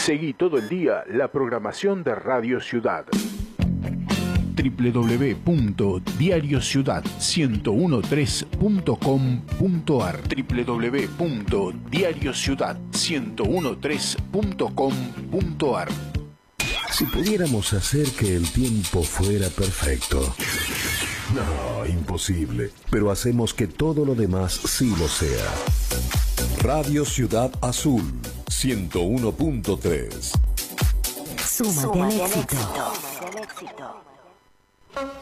Seguí todo el día la programación de Radio Ciudad. www.diariociudad1013.com.ar www.diariociudad1013.com.ar. Si pudiéramos hacer que el tiempo fuera perfecto. No, imposible. Pero hacemos que todo lo demás sí lo sea. Radio Ciudad Azul 101.3. Súmate al éxito.